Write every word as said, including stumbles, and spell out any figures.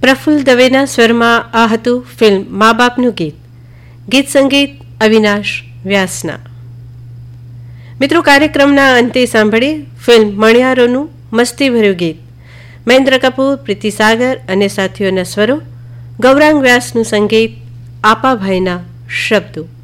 પ્રફુલ્લ દવેના સ્વરમાં આ હતું ફિલ્મ મા બાપનું ગીત. ગીત સંગીત અવિનાશ વ્યાસના. મિત્રો, કાર્યક્રમના અંતે સાંભળી ફિલ્મ મણિયારોનું મસ્તીભર્યું ગીત. મહેન્દ્ર કપૂર, પ્રીતિ સાગર અને સાથીઓના સ્વરો, ગૌરાંગ વ્યાસનું સંગીત, આપાભાઈના શબ્દો.